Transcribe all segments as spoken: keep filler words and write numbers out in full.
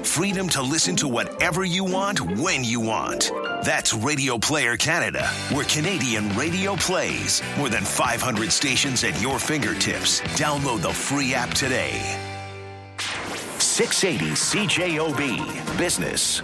Freedom to listen to whatever you want, when you want. That's Radio Player Canada, where Canadian radio plays. More than five hundred stations at your fingertips. Download the free app today. six eighty C J O B Business.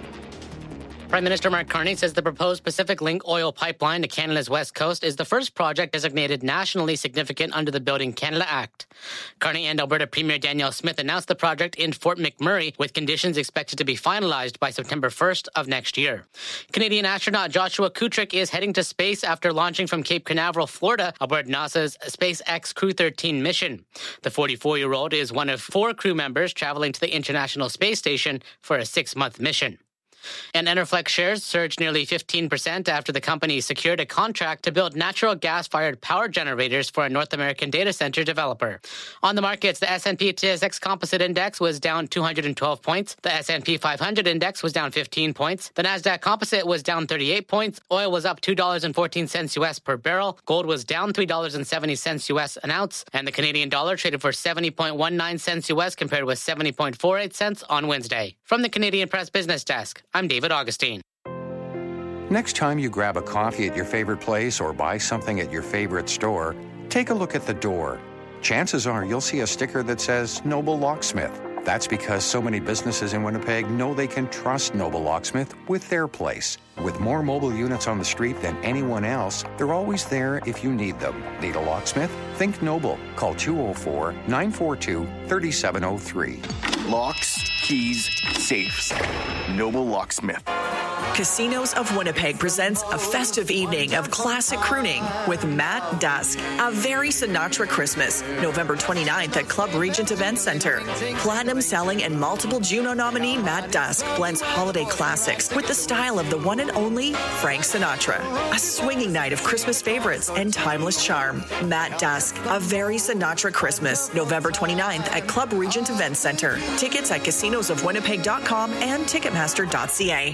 Prime Minister Mark Carney says the proposed Pacific Link oil pipeline to Canada's west coast is the first project designated nationally significant under the Building Canada Act. Carney and Alberta Premier Danielle Smith announced the project in Fort McMurray, with conditions expected to be finalized by September first of next year. Canadian astronaut Joshua Kutrick is heading to space after launching from Cape Canaveral, Florida, aboard NASA's SpaceX Crew thirteen mission. The forty-four-year-old is one of four crew members traveling to the International Space Station for a six-month mission. And Enerflex shares surged nearly fifteen percent after the company secured a contract to build natural gas-fired power generators for a North American data center developer. On the markets, the S and P T S X Composite Index was down two hundred twelve points. The S and P five hundred Index was down fifteen points. The Nasdaq Composite was down thirty-eight points. Oil was up two dollars and fourteen cents U S per barrel. Gold was down three dollars and seventy cents U S an ounce. And the Canadian dollar traded for seventy point one nine cents U S compared with seventy point four eight cents on Wednesday. From the Canadian Press Business Desk, I'm David Augustine. Next time you grab a coffee at your favorite place or buy something at your favorite store, take a look at the door. Chances are you'll see a sticker that says Noble Locksmith. That's because so many businesses in Winnipeg know they can trust Noble Locksmith with their place. With more mobile units on the street than anyone else, they're always there if you need them. Need a locksmith? Think Noble. Call two oh four, nine four two, three seven oh three. Locks, keys, safes. Noble Locksmith. Casinos of Winnipeg presents a festive evening of classic crooning with Matt Dusk. A very Sinatra Christmas, November twenty-ninth at Club Regent Event Center. Platinum selling and multiple Juno nominee Matt Dusk blends holiday classics with the style of the one and only Frank Sinatra. A swinging night of Christmas favorites and timeless charm. Matt Dusk, A Very Sinatra Christmas, November twenty-ninth at Club Regent Event Center. Tickets at casinos of winnipeg dot com and ticketmaster dot c a.